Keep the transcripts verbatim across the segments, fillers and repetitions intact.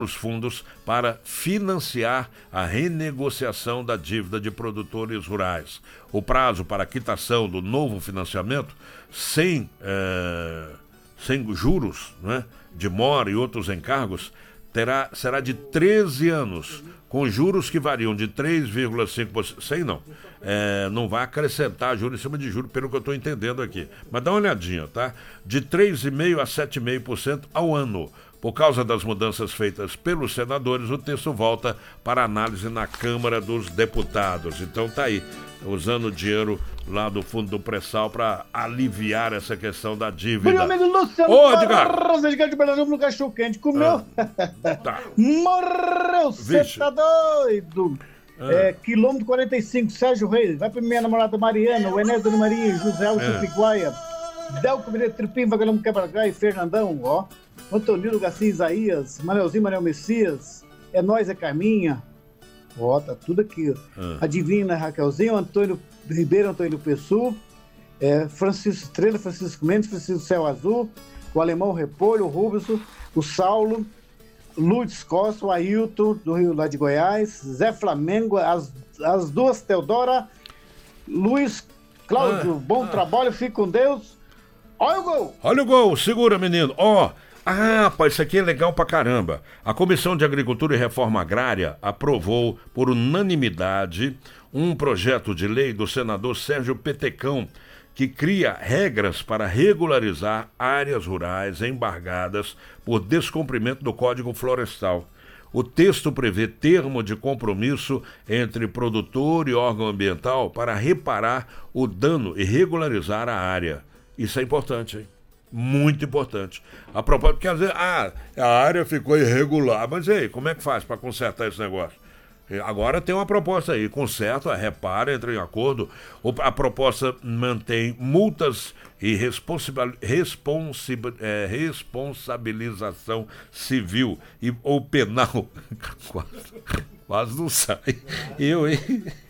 os fundos para financiar a renegociação da dívida de produtores rurais. O prazo para a quitação do novo financiamento, sem, é, sem juros, né, de mora e outros encargos, terá, será de treze anos, com juros que variam de três vírgula cinco por cento. Sei não. É, não vai acrescentar juros em cima de juros, pelo que eu estou entendendo aqui. Mas dá uma olhadinha, tá? De três vírgula cinco por cento a sete vírgula cinco por cento ao ano. Por causa das mudanças feitas pelos senadores, o texto volta para análise na Câmara dos Deputados. Então tá aí, usando o dinheiro lá do fundo do pré-sal para aliviar essa questão da dívida. Meu amigo Luciano, ô, Edgar, gigante Brasil no cachorro quente, comeu? Ah, tá. Morreu, você tá doido? Ah. É, quilômetro quarenta e cinco, Sérgio Reis, vai pra minha namorada Mariana, o Enéas Dona Maria, José Alves Piguaia, Delco Mineiro Tripim, Vagalume Quebra-Gai e Fernandão, ó. Antônio Garcia Isaías, Manelzinho Manel Messias, é nós, é Carminha, ó, tá tudo aqui. Ah. A Divina Raquelzinho, Antônio Ribeiro, Antônio Pessu, é, Francisco Estrela, Francisco Mendes, Francisco Céu Azul, o Alemão Repolho, o Rubens, o Saulo, Lourdes Costa, o Ailton, do Rio lá de Goiás, Zé Flamengo, as, as duas Teodora, Luiz Cláudio, ah. bom ah. trabalho, fique com Deus. Olha o gol! Olha o gol, segura, menino, ó. Oh. Ah, pô, isso aqui é legal pra caramba. A Comissão de Agricultura e Reforma Agrária aprovou por unanimidade um projeto de lei do senador Sérgio Petecão que cria regras para regularizar áreas rurais embargadas por descumprimento do Código Florestal. O texto prevê termo de compromisso entre produtor e órgão ambiental para reparar o dano e regularizar a área. Isso é importante, hein? Muito importante. A propósito, porque às vezes ah, a área ficou irregular, mas e aí, como é que faz para consertar esse negócio? Agora tem uma proposta aí, conserta, repara, entra em acordo. A proposta mantém multas e responsa- responsa- é, responsabilização civil e, ou penal. quase, quase não sai. Eu, hein?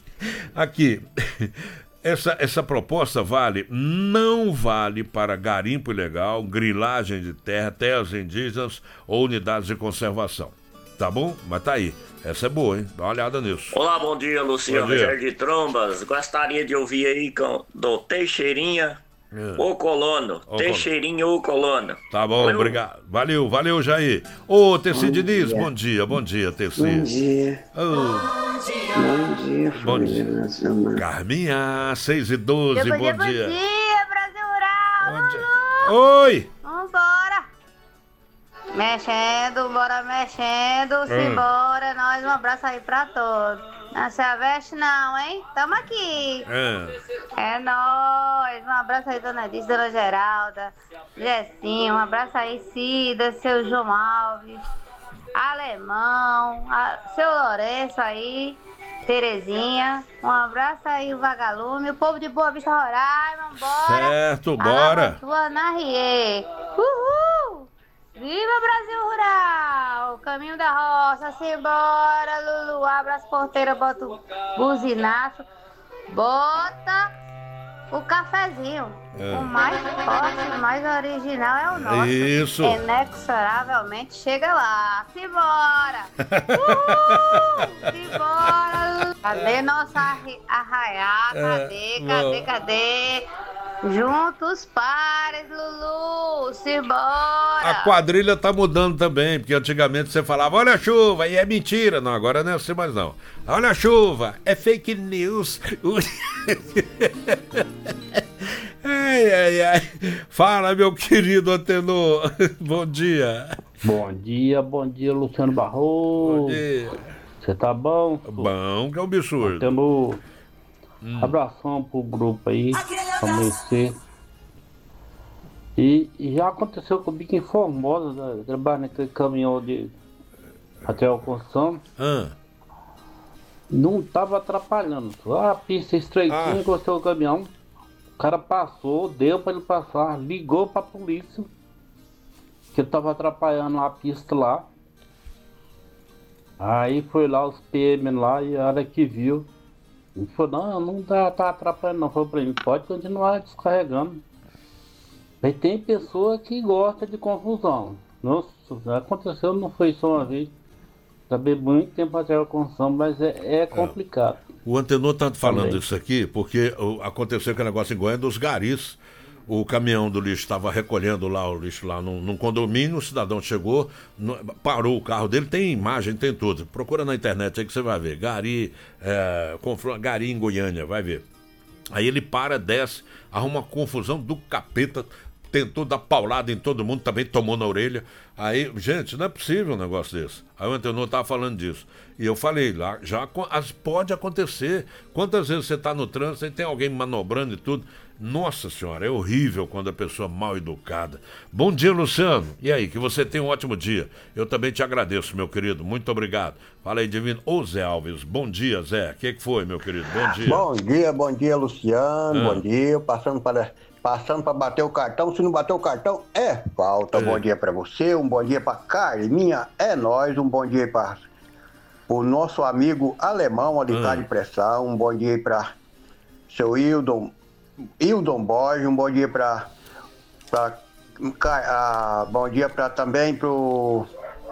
Aqui. Essa, essa proposta vale, não vale para garimpo ilegal, grilagem de terra, terras indígenas ou unidades de conservação. Tá bom? Mas tá aí. Essa é boa, hein? Dá uma olhada nisso. Olá, bom dia, Luciano Rogério de Trombas. Gostaria de ouvir aí com, do Teixeirinha é. o Colono. O Teixeirinha o Colono. Tá bom, valeu. Obrigado. Valeu, valeu, Jair. Ô, Tessi Diniz, bom dia, bom dia, Tessi. Bom dia. Oh. Bom dia, bom dia. Nacional. Carminha, seis e doze, bom, bom dia. Bom dia, Brasil Rural. Bom dia. Oi. Vambora. Mexendo, bora mexendo, hum. simbora. Nós, um abraço aí pra todos. Não se aveste não, hein? Tamo aqui. É, é nóis. Um abraço aí, dona Diz, dona Geralda, Jessinho, um abraço aí, Cida, seu João Alves, Alemão, a, seu Lourenço aí, Terezinha, um abraço aí, o Vagalume, o povo de Boa Vista, Roraima, bora. Certo, bora. Tua na Rie. Uhul! Viva Brasil Rural! Caminho da roça, simbora, Lulu, abre as porteiras, bota o buzinaço, bota o cafezinho. É. O mais forte, o mais original é o nosso. Isso. Inexoravelmente chega lá. Simbora! Uhul! Simbora! Cadê nossa arraiá? Cadê, é, cadê, bom. cadê? Juntos pares, Lulu, simbora! A quadrilha tá mudando também, porque antigamente você falava, olha a chuva, e é mentira. Não, agora não é assim mais não. Olha a chuva, é fake news. Ai, ai, ai. Fala, meu querido Antenor. Bom dia. Bom dia, bom dia, Luciano Barroso. Bom dia. Você tá bom? Bom, que é um absurdo. Antenor. Hum. Abração pro grupo aí, pra você. E, e já aconteceu comigo em Formosa, né? Trabalhando naquele caminhão de até a construção. Ah. Não tava atrapalhando. A pista estreitinha, ah. encostou o caminhão. O cara passou, deu pra ele passar, ligou pra polícia, que ele tava atrapalhando a pista lá. Aí foi lá os P M lá e a hora que viu, ele falou, não, não tá, tá atrapalhando não. Falou pra mim, pode continuar descarregando. Mas tem pessoa que gosta de confusão. Nossa, aconteceu, não foi só uma vez. Também muito tempo até a construção, mas é, é complicado. É. O Antenor está falando Também. isso aqui porque o, aconteceu aquele negócio em Goiânia dos garis. O caminhão do lixo estava recolhendo lá o lixo lá num, num condomínio, o cidadão chegou, no, parou o carro dele, tem imagem, tem tudo. Procura na internet aí que você vai ver. Gari, é, confronto, Gari em Goiânia, vai ver. Aí ele para, desce, arruma uma confusão do capeta, tentou dar paulada em todo mundo, também tomou na orelha. Aí, gente, não é possível um negócio desse. Aí o Antenor estava falando disso. E eu falei, lá já as, pode acontecer. Quantas vezes você está no trânsito e tem alguém manobrando e tudo? Nossa senhora, é horrível quando a pessoa é mal educada. Bom dia, Luciano. E aí, que você tenha um ótimo dia. Eu também te agradeço, meu querido. Muito obrigado. Fala aí, Divino. Ô, Zé Alves. Bom dia, Zé. O que, que foi, meu querido? Bom dia. Bom dia, bom dia, Luciano. Ah. Bom dia. Passando para... Passando para bater o cartão, se não bater o cartão, é falta. É. Bom dia para você, um bom dia para Carminha, é nós, um bom dia para o nosso amigo alemão ali Ah. de pressão, um bom dia para seu Hildon, Hildon Borges, um bom dia para ah, bom dia para também pro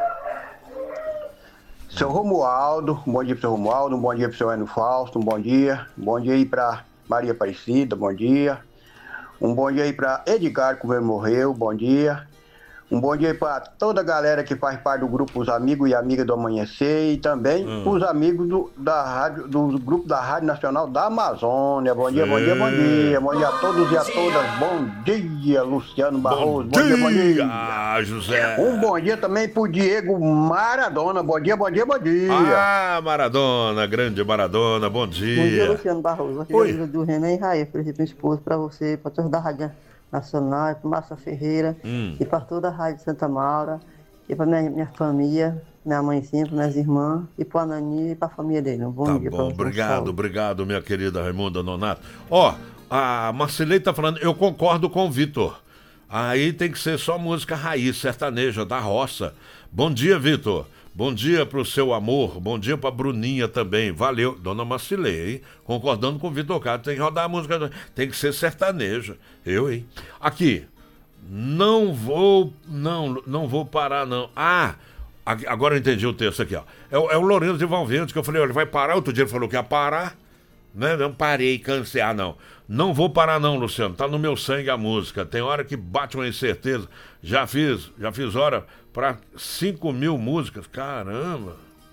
seu Romualdo, um bom dia pro seu Romualdo, um bom dia pro seu Eno Fausto, um bom dia, um bom dia aí para Maria Aparecida, bom dia. Um bom dia aí para Edgar, como ele morreu, bom dia. Um bom dia aí para toda a galera que faz parte do grupo Os Amigos e Amigas do Amanhecer e também hum. os amigos do, da rádio, do grupo da Rádio Nacional da Amazônia. Bom dia, bom dia, bom dia. Bom dia a todos e a todas. Bom dia, Luciano Barroso. Bom, bom dia, bom dia. Ah, José. Um bom dia também pro Diego Maradona. Bom dia, bom dia, bom dia. Ah, Maradona, grande Maradona, bom dia. Bom dia, Luciano Barroso. Aqui Oi. é do Renan e Raia, ofereci para minha esposa, para você, para todos da Rádio Nacional, para Márcia Ferreira, Hum. e para toda a Rádio Santa Maura, e para minha, minha família, minha mãezinha, para minhas irmãs, e para a Nani e para a família dele. Um bom Tá dia bom, para você. obrigado, Saúde. obrigado, minha querida Raimunda Nonato. Ó, a Marcelei tá falando, eu concordo com o Vitor. Aí tem que ser só música raiz, sertaneja, da roça. Bom dia, Vitor. Bom dia pro seu amor, bom dia pra Bruninha também, valeu, dona Marcilei, hein? Concordando com o Vitor Castro, tem que rodar a música, tem que ser sertaneja, eu, hein? Aqui, não vou, não, não vou parar não, ah, agora eu entendi o texto aqui, ó, é, o- é o Lourenço de Valverde, que eu falei, olha, vai parar, outro dia ele falou que ia parar, né? Não parei, cansei, ah não, não vou parar não, Luciano, tá no meu sangue a música, tem hora que bate uma incerteza, já fiz, já fiz hora para cinco mil músicas, caramba,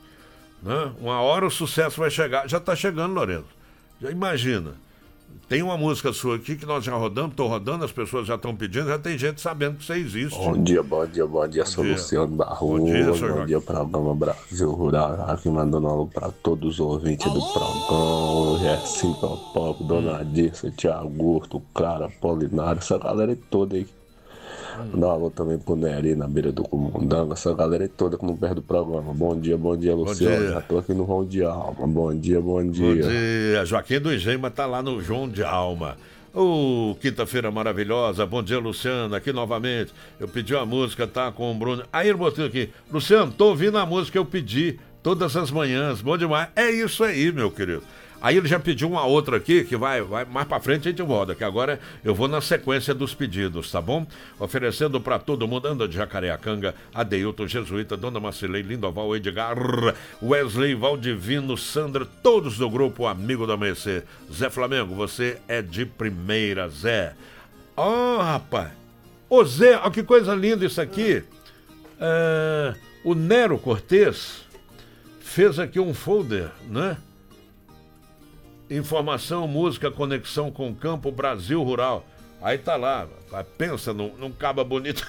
né? Uma hora o sucesso vai chegar, já tá chegando, Lourenço, já imagina, tem uma música sua aqui que nós já rodamos, tô rodando, as pessoas já estão pedindo, já tem gente sabendo que você existe. Bom dia, bom dia, bom dia, sou dia. Luciano Barroso. Bom dia, seu Bom Joaquim. dia, programa Brasil Rural. Aqui mandando alô para todos os ouvintes do programa. Gerson Pop, Dona Dirce, Tiago Augusto, Clara, Polinário, essa galera toda aí. Mandar um alô também pro Neri na beira do Comundanga, essa galera toda que não perde o programa. Bom dia, bom dia, Luciano. dia. Já tô aqui no João de Alma. Bom dia, bom Bom dia. dia, Joaquim do Engenho tá lá no João de Alma. Ô, quinta-feira maravilhosa, bom dia, Luciano, aqui novamente. Eu pedi uma música, tá, com o Bruno. Aí ele botou aqui, Luciano, tô ouvindo a música que eu pedi todas as manhãs, bom demais. É isso aí, meu querido. Aí ele já pediu uma outra aqui, que vai, vai mais pra frente a gente roda, que agora eu vou na sequência dos pedidos, tá bom? Oferecendo pra todo mundo, Anda de Jacareacanga, Adeilton, Jesuíta, Dona Marcilei, Lindoval, Edgar, Wesley, Valdivino, Sandra, todos do grupo Amigo do Amanhecer. Zé Flamengo, você é de primeira, Zé. Ó, oh, rapaz. Ô, Zé, ó, que coisa linda isso aqui. É, o Nero Cortez fez aqui um folder, né? Informação, música, conexão com o campo, Brasil Rural. Aí tá lá, pensa num, num caba bonito.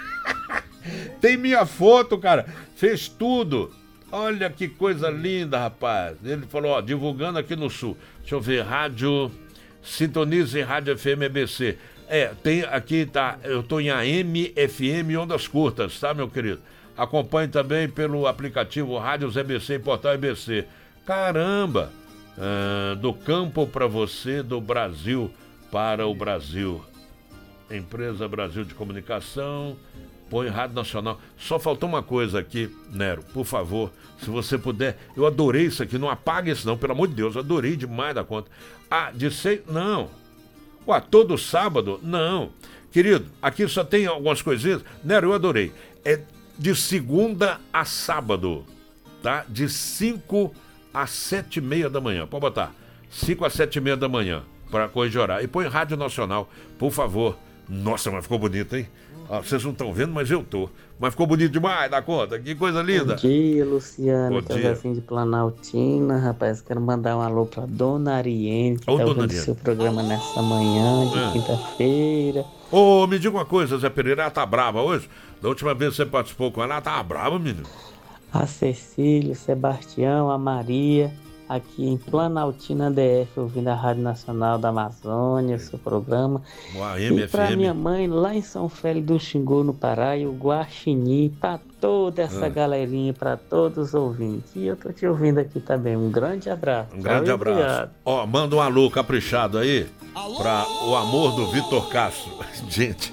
Tem minha foto, cara. Fez tudo. Olha que coisa linda, rapaz. Ele falou, ó, divulgando aqui no Sul. Deixa eu ver, rádio... Sintonize Rádio F M E B C. É, tem aqui, tá, eu tô em A M, F M e ondas curtas, tá, meu querido? Acompanhe também pelo aplicativo Rádios E B C e Portal E B C. Caramba! Ah, do campo para você, do Brasil para o Brasil. Empresa Brasil de Comunicação, põe Rádio Nacional. Só faltou uma coisa aqui, Nero, por favor, se você puder. Eu adorei isso aqui, não apague isso não, pelo amor de Deus, eu adorei demais da conta. Ah, de seis, não. Ué, todo sábado? Não. Querido, aqui só tem algumas coisinhas. Nero, eu adorei. É de segunda a sábado. tá? De cinco às sete e meia da manhã. Pode botar. cinco às sete e meia da manhã, para corrigir horário. E põe Rádio Nacional, por favor. Nossa, mas ficou bonito, hein? Ah, vocês não estão vendo, mas eu tô. Mas ficou bonito demais, dá conta? Que coisa linda. Bom dia, Luciano. Bom dia. Assim de Planaltina, rapaz. Quero mandar um alô pra Dona Ariene, que Ô, tá Dona ouvindo Ariene. seu programa nessa manhã de É. quinta-feira. Ô, me diga uma coisa, Zé Pereira, ela tá brava hoje? Da última vez que você participou com ela, ela tava brava, menino. A Cecília, o Sebastião, a Maria, aqui em Planaltina D F, ouvindo a Rádio Nacional da Amazônia, seu programa. O A M E F pra M. minha mãe, lá em São Félix do Xingu, no Pará, e o Guaxinim, pra toda essa Ah. galerinha, pra todos os ouvintes. E eu tô te ouvindo aqui também. Um grande abraço. Um grande Tchau e abraço. obrigado. Ó, manda um alô caprichado aí pra o amor do Vitor Castro. Gente.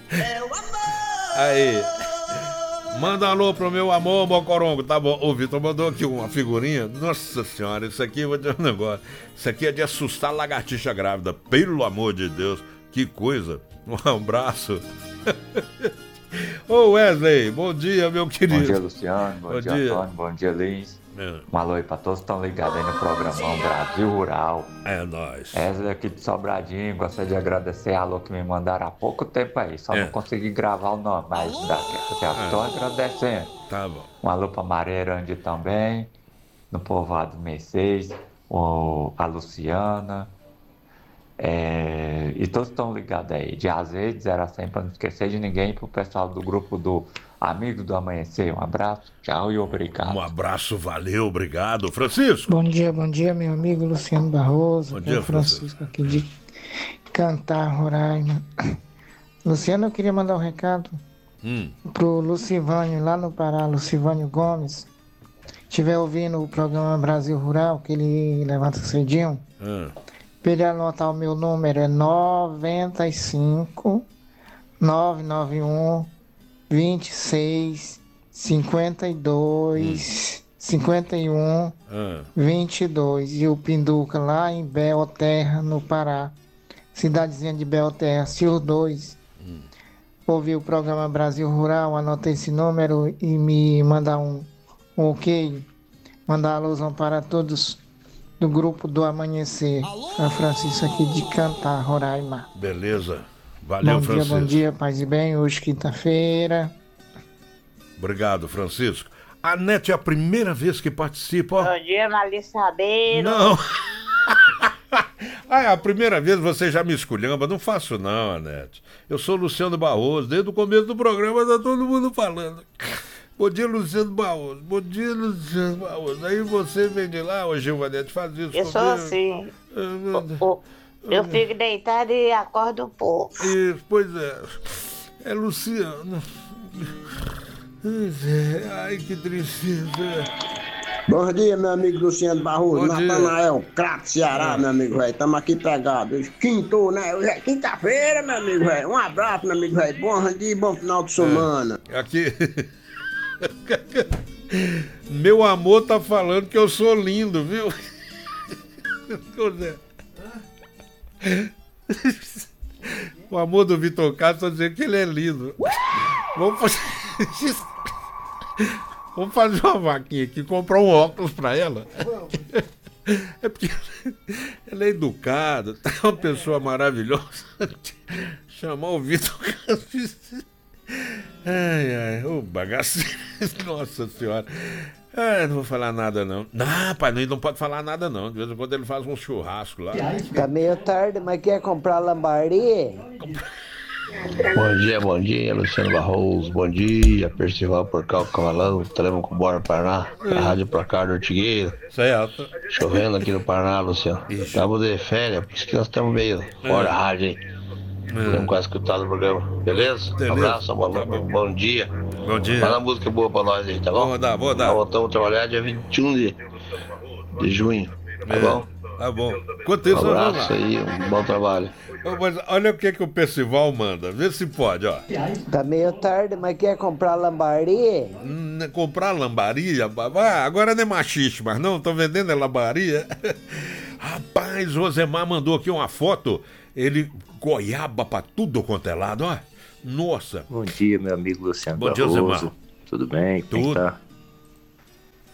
Aí. Manda um alô pro meu amor, Mocorongo. Tá bom. O Vitor mandou aqui uma figurinha. Nossa senhora, isso aqui eu vou dizer um negócio. Isso aqui é de assustar lagartixa grávida. Pelo amor de Deus. Que coisa. Um abraço. Ô Wesley, bom dia, meu querido. Bom dia, Luciano. Bom, Bom dia, dia. Antônio. Bom dia, Liz. É. Um alô aí pra todos que estão ligados aí no programão Brasil Rural. É nóis. Essa aqui de Sobradinho, gostaria de agradecer a alô que me mandaram há pouco tempo aí. Só É. não consegui gravar o nome, mas daqui já estou agradecendo. Tá bom. Um alô pra Maria Erandi também, no povoado Mercedes, o, a Luciana. É, e todos estão ligados aí, de A Z, de zero a cem, para não esquecer de ninguém, e pro pessoal do grupo do Amigo do Amanhecer. Um abraço, tchau e obrigado. Um abraço, valeu, obrigado. Francisco. Bom dia, bom dia, meu amigo Luciano Barroso. Bom Aqui dia, é o Francisco, aqui de Cantar, Roraima. Luciano, eu queria mandar um recado Hum. pro Lucivânio, lá no Pará, Lucivânio Gomes. Estiver ouvindo o programa Brasil Rural, que ele levanta cedinho, Ah. pra ele anotar o meu número, é noventa e cinco, novecentos e noventa e um, vinte e seis, cinquenta e dois, cinquenta e um, Ah. vinte e dois. E o Pinduca lá em Belterra, no Pará. Cidadezinha de Belterra, se os dois ouvir o programa Brasil Rural, anota esse número e me mandar um, um ok. Mandar alusão para todos do grupo do Amanhecer. É o Francisco aqui de Cantar, Roraima. Beleza. Valeu, bom dia, Francisco. bom dia, paz e bem. Hoje, quinta-feira. Obrigado, Francisco. A Nete é a primeira vez que participa, ó. Bom dia, Malissadeiro. Não. Ah, é a primeira vez você já me esculhamba. Não faço não, Anete. Eu sou Luciano Barroso. Desde o começo do programa tá todo mundo falando. Bom dia, Luciano Barroso. Bom dia, Luciano Barroso. Aí você vem de lá, ô Gilvanete, faz isso Eu sou comigo. assim. Ah, meu Deus. O- Eu fico deitado e acordo um pouco. Isso, pois é. É Luciano. Ai, que tristeza. Bom dia, meu amigo Luciano Barroso, Bom dia. Natanael, craque Ceará, meu amigo velho. Estamos aqui pegados. Quintou, né? Hoje é quinta-feira, meu amigo velho. Um abraço, meu amigo velho. Bom dia e bom final de semana. Aqui. Meu amor tá falando que eu sou lindo, viu? O amor do Vitor Castro tá dizendo que ele é lindo. Vamos fazer. Vamos fazer uma vaquinha aqui, comprar um óculos pra ela. É porque ela é educada, é uma pessoa maravilhosa. Chamar o Vitor Castro. Ai, ai, ô bagaceiro. Nossa senhora. Ah, não vou falar nada não. Não, pai, não, não pode falar nada não. De vez em quando ele faz um churrasco lá. Tá meio tarde, mas quer comprar lambaria? Bom dia, bom dia, Luciano Barroso. Bom dia, Percival Porcal Cavalão, Telemaco Bora, Paraná. Da Rádio Placar do Ortigueiro. Certo. Chovendo aqui no Paraná, Luciano. Estamos de férias, por isso que nós estamos meio fora da rádio aí. Estamos quase escutando o programa, beleza? Beleza. Abraço, bom, bom dia. Bom dia. Fala uma música boa pra nós aí, tá bom? Vou dar, vou dar. Nós voltamos a trabalhar dia vinte e um de, de junho, tá É, bom? Tá bom. Enquanto isso, Um nós vamos abraço lá. aí, um bom trabalho. Ô, mas olha o que, que o Percival manda. Vê se pode, ó. Tá meio tarde, mas quer comprar lambaria? Hum, comprar lambaria? Ah, agora não é machiste, mas não, tô vendendo é lambaria. Rapaz, Josemar mandou aqui uma foto. Ele goiaba pra tudo quanto é lado, ó. Nossa. Bom dia, meu amigo Luciano Bom dia, Barroso. Zemar. Tudo bem? Como é que Tudo. tá?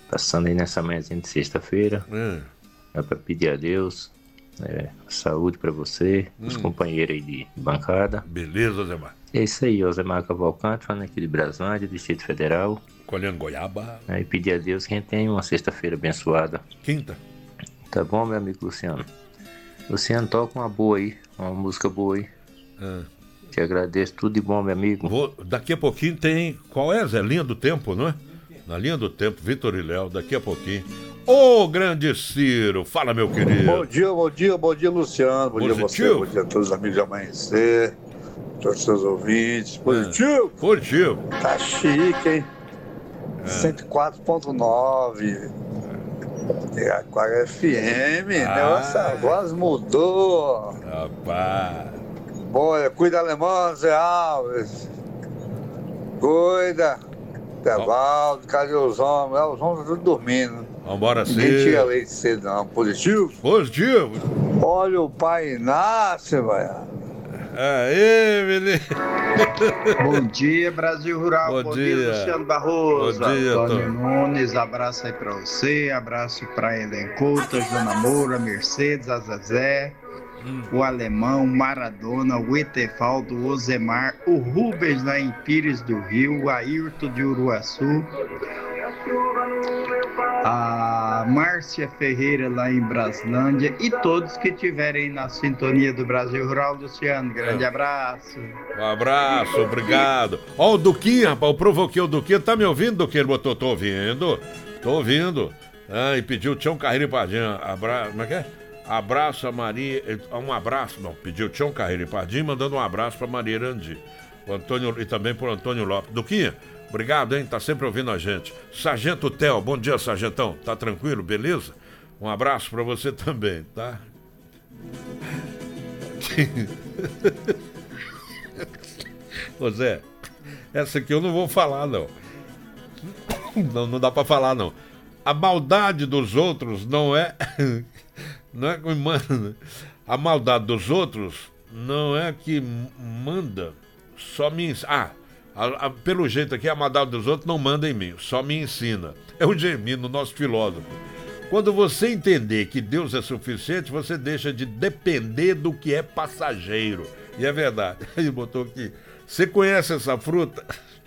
Passando aí nessa manhãzinha de sexta-feira, Hum. é pra pedir a Deus é, saúde pra você, os Hum. companheiros aí de bancada. Beleza, Zemar. É isso aí, Osemar Cavalcante, falando aqui de Braslândia, Distrito Federal. Colhendo goiaba. Aí pedir a Deus que a gente tenha uma sexta-feira abençoada. Quinta. Tá bom, meu amigo Luciano? Luciano, toca uma boa aí, uma música boa aí. Ah. Te agradeço, tudo de bom, meu amigo. Vou, daqui a pouquinho tem. Qual é, Zé? Linha do Tempo, não é? Na linha do tempo, Vitor e Léo, daqui a pouquinho. Ô, grande Ciro, fala, meu querido. Bom dia, bom dia, bom dia, Luciano. Bom dia a você, Positivo. bom dia a todos os amigos de Amanhecer, todos os seus ouvintes. Positivo? Positivo. Tá chique, hein? cento e quatro ponto nove. É Aquário F M, Ah. negócio, a voz mudou. Rapaz. Boa, cuida alemão, Zé Alves. Cuida. Tevaldo, cadê os homens? Ah, os homens estão tudo dormindo. Vambora, Ninguém Ciro. tira leite cedo, não. Positivo? Positivo. Olha o pai Inácio, velho. Aê, menino. Bom dia, Brasil Rural. Bom Bom, dia. dia, Luciano Barroso. Bom dia, Antônio Tom. Nunes, abraço aí pra você. Abraço pra Helen Couto, Joana Moura, Mercedes, a Zezé, Hum. o Alemão, Maradona, o Etevaldo, o Ozemar, o Rubens lá em Pires do Rio, o Ayrton de Uruaçu, a Márcia Ferreira lá em Braslândia e todos que estiverem na sintonia do Brasil Rural. Luciano, grande É. abraço. Um abraço, obrigado. Ó, o Duquinha, rapaz, eu provoquei o Duquinha. Tá me ouvindo, Duquinha? Ele botou, tô ouvindo. Tô ouvindo. Ah, e pediu Tião Carreiro e Pardinho. Abra... Como é que é? Abraço a Maria. Um abraço, não. Pediu Tião Carreiro e Pardinho, mandando um abraço pra Maria Erandi. O Antônio, e também pro Antônio Lopes. Duquinha, obrigado, hein? Tá sempre ouvindo a gente. Sargento Theo, bom dia, Sargentão. Tá tranquilo, beleza? Um abraço pra você também, tá? Ô Zé, essa aqui eu não vou falar, não. Não, não dá pra falar, não. A maldade dos outros não é... Não é que manda. A maldade dos outros não é que manda, só me ensina. Ah, a, a, pelo jeito aqui, a maldade dos outros não manda em mim, só me ensina. É o Gemino, nosso filósofo. Quando você entender que Deus é suficiente, você deixa de depender do que é passageiro. E é verdade. Ele botou aqui. Você conhece essa fruta?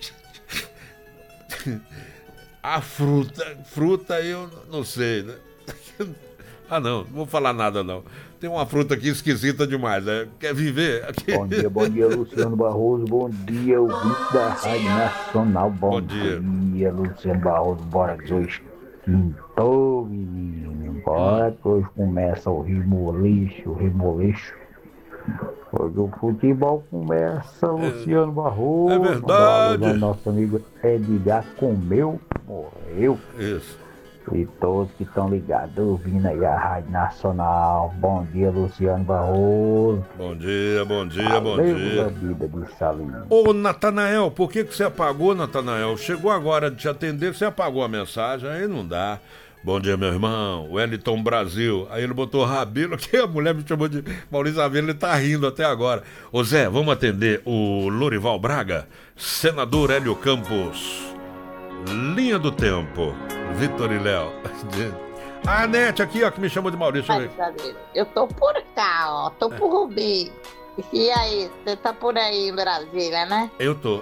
A fruta, fruta eu não sei, né? Ah, não, não vou falar nada, não. Tem uma fruta aqui esquisita demais, né? Quer viver? Aqui. Bom dia, bom dia, Luciano Barroso. Bom dia, ouvinte da Rádio Nacional. Bom, Bom dia. dia, Luciano Barroso. Bora que hoje quintou, menino. Bora que hoje começa o remoleixo, o remoleixo. Hoje o futebol começa, Luciano Barroso. É verdade. O nosso amigo Edgar comeu, morreu. Isso. E todos que estão ligados, ouvindo aí a Rádio Nacional. Bom dia, Luciano Barroso. Bom dia, bom dia, bom Valeu, dia. vida de Salinho. Ô, Natanael, por que, que você apagou, Natanael? Chegou agora de te atender, você apagou a mensagem, aí não dá. Bom dia, meu irmão, Wellington Brasil. Aí ele botou Rabelo, que a mulher me chamou de Maurício Rabelo, ele tá rindo até agora. Ô Zé, vamos atender o Lorival Braga, senador Hélio Campos. Linha do Tempo, Vitor e Léo. A Anete aqui, ó, que me chamou de Maurício. Deixa eu ver. Eu tô por cá, ó. Tô por Rubi. E aí, você tá por aí em Brasília, né? Eu tô.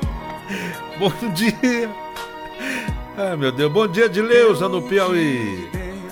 Bom dia. Ai, meu Deus. Bom dia, Dileuza, no Piauí.